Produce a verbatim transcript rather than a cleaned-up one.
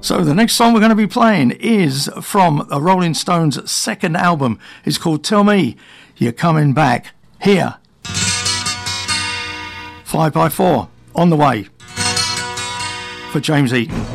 So the next song we're going to be playing is from the Rolling Stones' second album. It's called Tell Me You're Coming Back. Here, five by four, on the way for James Eaton.